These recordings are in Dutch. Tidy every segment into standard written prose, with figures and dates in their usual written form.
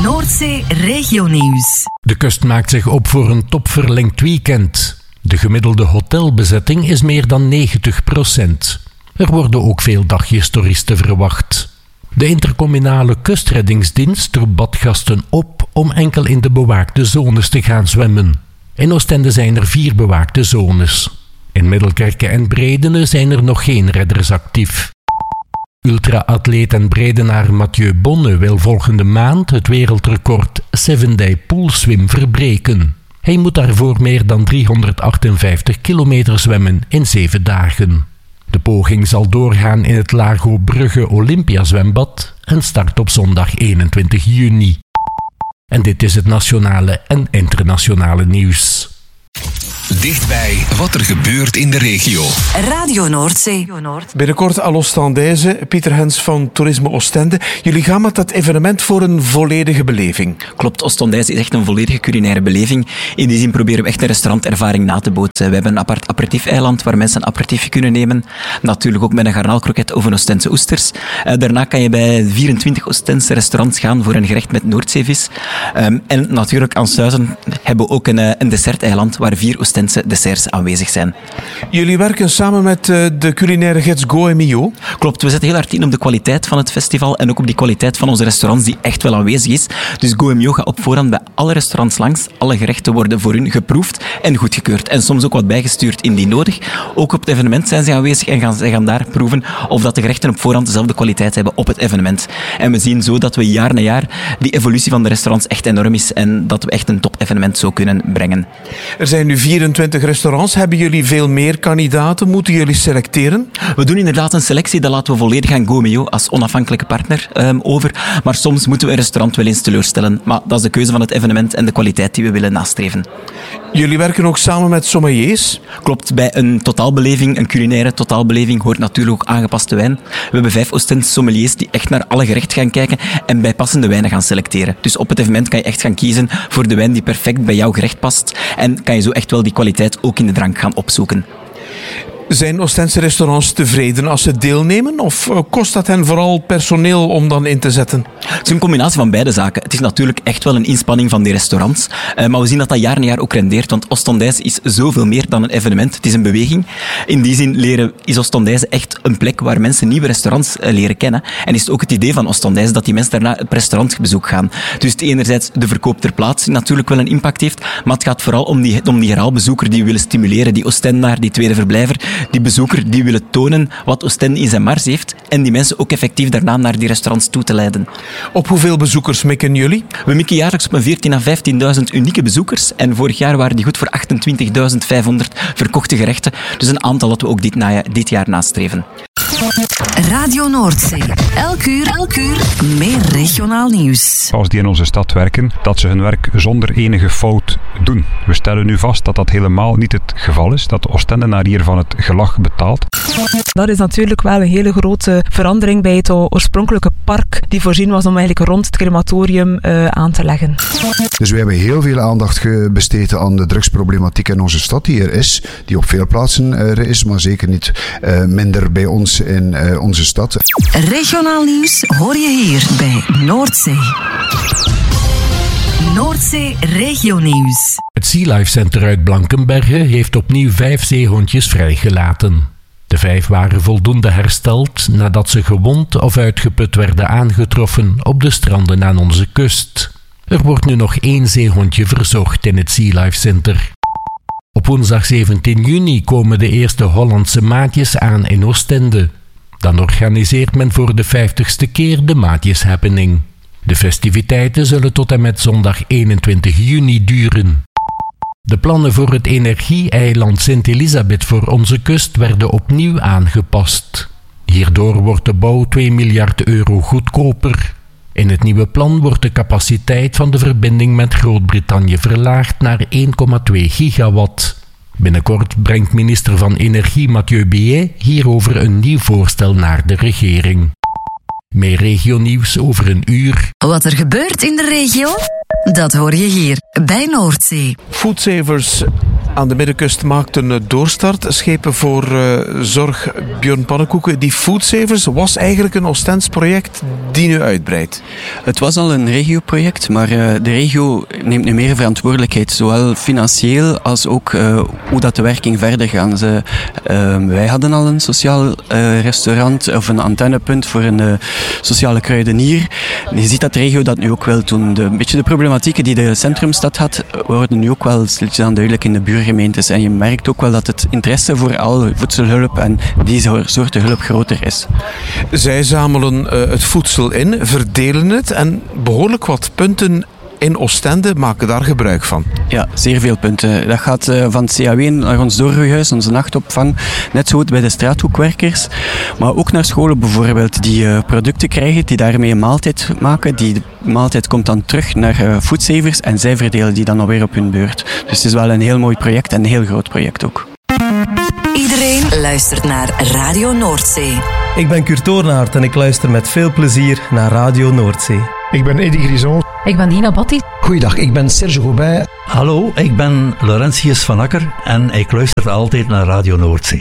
Noordzee Regionieuws. De kust maakt zich op voor een topverlengd weekend. De gemiddelde hotelbezetting is meer dan 90%. Er worden ook veel dagjestoeristen verwacht. De intercommunale kustreddingsdienst roept badgasten op om enkel in de bewaakte zones te gaan zwemmen. In Oostende zijn er 4 bewaakte zones. In Middelkerke en Bredene zijn er nog geen redders actief. Ultra-atleet en Bredenaar Mathieu Bonne wil volgende maand het wereldrecord 7-day poolswim verbreken. Hij moet daarvoor meer dan 358 kilometer zwemmen in 7 dagen. De poging zal doorgaan in het Lago Brugge Olympiazwembad en start op zondag 21 juni. En dit is het nationale en internationale nieuws. Dichtbij wat er gebeurt in de regio. Radio Noordzee. Binnenkort à l'Ostendaise, Pieter Hens van Toerisme Oostende. Jullie gaan met dat evenement voor een volledige beleving. Klopt, Oostende is echt een volledige culinaire beleving. In die zin proberen we echt een restaurantervaring na te bootsen. We hebben een apart aperitief-eiland waar mensen een aperitiefje kunnen nemen. Natuurlijk ook met een garnaalkroket of een Oostense oesters. Daarna kan je bij 24 Oostense restaurants gaan voor een gerecht met Noordzeevis. En natuurlijk aan Suizen hebben we ook een desserteiland waar 4 Oostense desserts aanwezig zijn. Jullie werken samen met de culinaire gids Goemio. Klopt, we zetten heel hard in op de kwaliteit van het festival en ook op die kwaliteit van onze restaurants die echt wel aanwezig is. Dus Goemio gaat op voorhand bij alle restaurants langs. Alle gerechten worden voor hun geproefd en goedgekeurd. En soms ook wat bijgestuurd indien nodig. Ook op het evenement zijn ze aanwezig en gaan daar proeven of dat de gerechten op voorhand dezelfde kwaliteit hebben op het evenement. En we zien zo dat we jaar na jaar die evolutie van de restaurants echt enorm is en dat we echt een top-evenement zo kunnen brengen. Er zijn nu 24 restaurants. Hebben jullie veel meer kandidaten? Moeten jullie selecteren? We doen inderdaad een selectie. Dat laten we volledig aan Goemio als onafhankelijke partner over. Maar soms moeten we een restaurant wel eens teleurstellen. Maar dat is de keuze van het evenement en de kwaliteit die we willen nastreven. Jullie werken ook samen met sommeliers? Klopt. Bij een totaalbeleving, een culinaire totaalbeleving, hoort natuurlijk ook aangepaste wijn. We hebben 5 Oostense sommeliers die echt naar alle gerechten gaan kijken en bij passende wijnen gaan selecteren. Dus op het evenement kan je echt gaan kiezen voor de wijn die perfect bij jouw gerecht past. En kan je zo echt wel die kwaliteit ook in de drank gaan opzoeken. Zijn Oostense restaurants tevreden als ze deelnemen? Of kost dat hen vooral personeel om dan in te zetten? Het is een combinatie van beide zaken. Het is natuurlijk echt wel een inspanning van die restaurants. Maar we zien dat jaar na jaar ook rendeert. Want Oostende is zoveel meer dan een evenement. Het is een beweging. In die zin is Oostende echt een plek waar mensen nieuwe restaurants leren kennen. En is het ook het idee van Oostende dat die mensen daarna op restaurantbezoek gaan. Dus het enerzijds de verkoop ter plaatse die natuurlijk wel een impact heeft. Maar het gaat vooral om die herhaalbezoeker die we willen stimuleren. Die Oostendaar, die tweede verblijver. Die bezoeker die willen tonen wat Oostende in zijn mars heeft en die mensen ook effectief daarna naar die restaurants toe te leiden. Op hoeveel bezoekers mikken jullie? We mikken jaarlijks op een 14.000 à 15.000 unieke bezoekers en vorig jaar waren die goed voor 28.500 verkochte gerechten. Dus een aantal dat we ook dit jaar nastreven. Radio Noordzee. Elk uur meer regionaal nieuws. Als die in onze stad werken, dat ze hun werk zonder enige fout doen. We stellen nu vast dat dat helemaal niet het geval is, dat de Oostendenaar hier van het gelag betaalt. Dat is natuurlijk wel een hele grote verandering bij het oorspronkelijke park die voorzien was om eigenlijk rond het crematorium aan te leggen. Dus wij hebben heel veel aandacht besteed aan de drugsproblematiek in onze stad die er is, die op veel plaatsen er is, maar zeker niet minder bij ons in onze stad. Regionaal nieuws hoor je hier bij Noordzee. Noordzee Regionieuws. Het Sea Life Center uit Blankenberge heeft opnieuw 5 zeehondjes vrijgelaten. De 5 waren voldoende hersteld nadat ze gewond of uitgeput werden aangetroffen op de stranden aan onze kust. Er wordt nu nog 1 zeehondje verzorgd in het Sea Life Center. Op woensdag 17 juni komen de eerste Hollandse maatjes aan in Oostende. Dan organiseert men voor de 50ste keer de Maatjes Happening. De festiviteiten zullen tot en met zondag 21 juni duren. De plannen voor het energie-eiland Sint-Elisabeth voor onze kust werden opnieuw aangepast. Hierdoor wordt de bouw 2 miljard euro goedkoper. In het nieuwe plan wordt de capaciteit van de verbinding met Groot-Brittannië verlaagd naar 1,2 gigawatt. Binnenkort brengt minister van Energie Mathieu Billet hierover een nieuw voorstel naar de regering. Meer regionieuws over een uur. Wat er gebeurt in de regio, dat hoor je hier bij Noordzee. Foodsavers aan de Middenkust maakt een doorstart. Schepen voor zorg Björn Pannenkoeken. Die Foodsavers was eigenlijk een Ostends project die nu uitbreidt. Het was al een regioproject, maar de regio neemt nu meer verantwoordelijkheid. Zowel financieel als ook hoe dat de werking verder gaat. Wij hadden al een sociaal restaurant of een antennepunt voor een sociale kruidenier. Je ziet dat de regio dat nu ook wel doen. Een beetje de problematieken die de centrumstad had, worden nu ook wel stilletjes aan duidelijk in de buurgemeentes. En je merkt ook wel dat het interesse voor al voedselhulp en die soorten hulp groter is. Zij zamelen het voedsel in, verdelen het en behoorlijk wat punten in Oostende maken daar gebruik van. Ja, zeer veel punten. Dat gaat van het CAW naar ons doorgroeihuis, onze nachtopvang, net zo goed bij de straathoekwerkers, maar ook naar scholen bijvoorbeeld die producten krijgen, die daarmee een maaltijd maken. Die maaltijd komt dan terug naar Foodsavers en zij verdelen die dan alweer op hun beurt. Dus het is wel een heel mooi project en een heel groot project ook. Iedereen luistert naar Radio Noordzee. Ik ben Kurt Toornaert en ik luister met veel plezier naar Radio Noordzee. Ik ben Eddy Grison. Ik ben Dina Batti. Goeiedag, ik ben Serge Goubert. Hallo, ik ben Laurentius van Akker en ik luister altijd naar Radio Noordzee.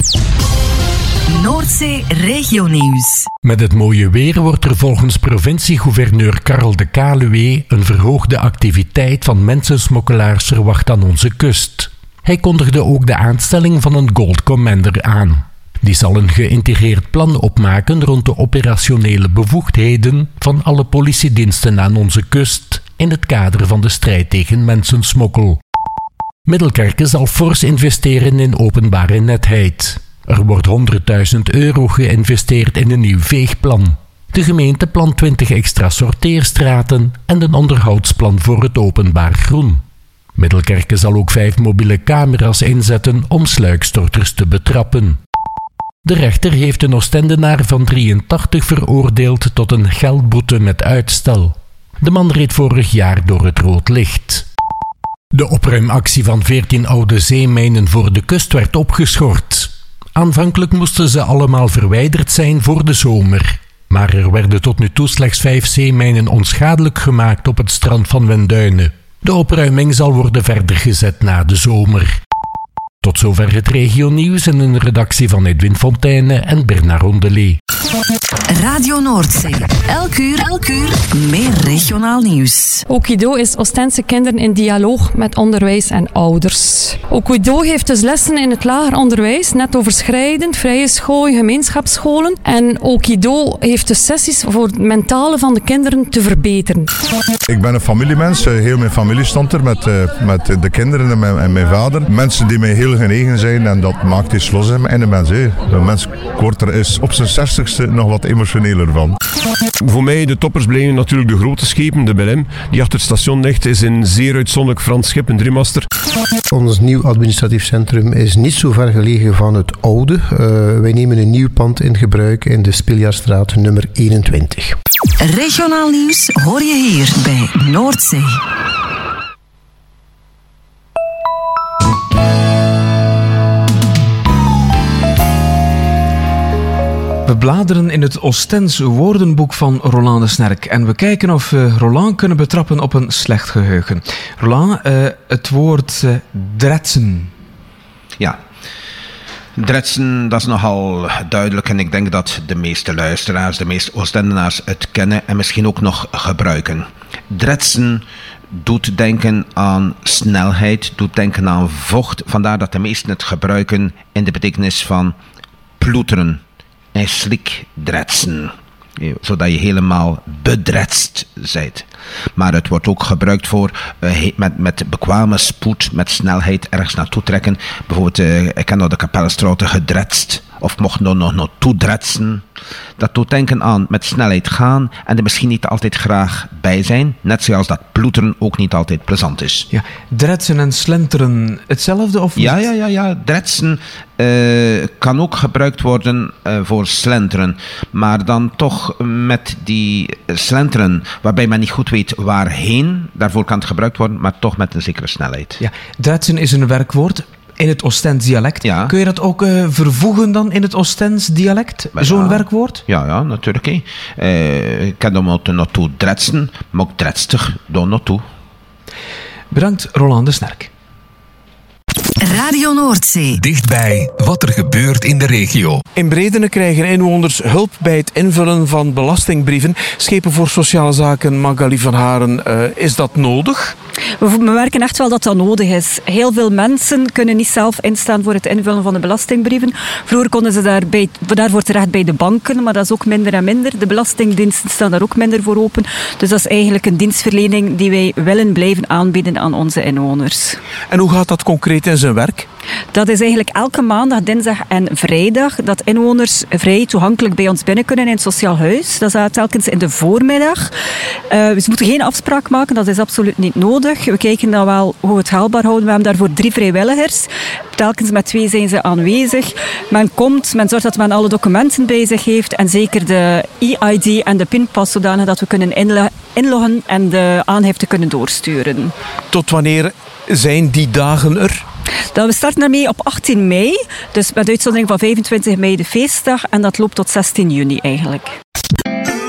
Noordzee Regionieuws. Met het mooie weer wordt er volgens provincie-gouverneur Karel de Kaluwe een verhoogde activiteit van mensensmokkelaars verwacht aan onze kust. Hij kondigde ook de aanstelling van een Gold Commander aan. Die zal een geïntegreerd plan opmaken rond de operationele bevoegdheden van alle politiediensten aan onze kust in het kader van de strijd tegen mensensmokkel. Middelkerke zal fors investeren in openbare netheid. Er wordt €100.000 geïnvesteerd in een nieuw veegplan. De gemeente plant 20 extra sorteerstraten en een onderhoudsplan voor het openbaar groen. Middelkerke zal ook 5 mobiele camera's inzetten om sluikstorters te betrappen. De rechter heeft een Oostendenaar van 83 veroordeeld tot een geldboete met uitstel. De man reed vorig jaar door het rood licht. De opruimactie van 14 oude zeemijnen voor de kust werd opgeschort. Aanvankelijk moesten ze allemaal verwijderd zijn voor de zomer. Maar er werden tot nu toe slechts 5 zeemijnen onschadelijk gemaakt op het strand van Wenduinen. De opruiming zal worden verder gezet na de zomer. Tot zover het regionieuws in een redactie van Edwin Fontaine en Bernard Rondelet. Radio Noordzee. Elk uur meer regionaal nieuws. Okido is Oostense kinderen in dialoog met onderwijs en ouders. Okido heeft dus lessen in het lager onderwijs, net overschrijdend, vrije school, gemeenschapsscholen. En Okido heeft dus sessies voor het mentale van de kinderen te verbeteren. Ik ben een familiemens, heel mijn familie stond er met de kinderen en mijn vader. Mensen die mij heel genegen zijn en dat maakt iets los in de mens. De mens wordt er is op zijn 60ste nog wat emotioneler van. Voor mij, de toppers blijven natuurlijk de grote schepen, de Belém, die achter het station ligt, is een zeer uitzonderlijk Frans schip, een 3-master. Ons nieuw administratief centrum is niet zo ver gelegen van het oude. Wij nemen een nieuw pand in gebruik in de Spiljaarstraat nummer 21. Regionaal nieuws hoor je hier bij Noordzee. We bladeren in het Oostens woordenboek van Roland de Snerk en we kijken of we Roland kunnen betrappen op een slecht geheugen. Roland, het woord dretsen. Ja, dretsen, dat is nogal duidelijk en ik denk dat de meeste luisteraars, de meeste Oostendenaars het kennen en misschien ook nog gebruiken. Dretsen doet denken aan snelheid, doet denken aan vocht, vandaar dat de meesten het gebruiken in de betekenis van ploeteren. En slikdretsen, zodat je helemaal bedretst bent. Maar het wordt ook gebruikt voor met bekwame spoed, met snelheid ergens naartoe trekken. Bijvoorbeeld, ik heb naar de Kapellenstraat gedretst, of mocht nog naartoe dretsen. Dat doet denken aan met snelheid gaan en er misschien niet altijd graag bij zijn. Net zoals dat ploeteren ook niet altijd plezant is. Ja, dretsen en slenteren, hetzelfde of niet? Ja. Dretsen kan ook gebruikt worden voor slenteren. Maar dan toch met die slenteren, waarbij men niet goed weet waarheen. Daarvoor kan het gebruikt worden, maar toch met een zekere snelheid. Ja, dretsen is een werkwoord in het Oostens dialect. Ja. Kun je dat ook vervoegen dan in het Oostens dialect? Zo'n werkwoord? Ja, natuurlijk. Ik kan er naartoe dretsen, maar ook dretstig daar naartoe. Bedankt, Roland de Snerk. Radio Noordzee. Dichtbij wat er gebeurt in de regio. In Bredene krijgen inwoners hulp bij het invullen van belastingbrieven. Schepen voor Sociale Zaken, Magali van Haren, is dat nodig? We merken echt wel dat dat nodig is. Heel veel mensen kunnen niet zelf instaan voor het invullen van de belastingbrieven. Vroeger konden ze daarvoor terecht bij de banken, maar dat is ook minder en minder. De belastingdiensten staan daar ook minder voor open. Dus dat is eigenlijk een dienstverlening die wij willen blijven aanbieden aan onze inwoners. En hoe gaat dat concreet in zijn werk? Dat is eigenlijk elke maandag, dinsdag en vrijdag dat inwoners vrij toegankelijk bij ons binnen kunnen in het sociaal huis. Dat is telkens in de voormiddag. Ze moeten geen afspraak maken, dat is absoluut niet nodig. We kijken dan wel hoe we het haalbaar houden. We hebben daarvoor 3 vrijwilligers. Telkens met 2 zijn ze aanwezig. Men komt, men zorgt dat men alle documenten bij zich heeft en zeker de e-ID en de pinpas zodanig dat we kunnen inloggen en de aangifte kunnen doorsturen. Tot wanneer zijn die dagen er? We starten ermee op 18 mei, dus met uitzondering van 25 mei de feestdag en dat loopt tot 16 juni eigenlijk.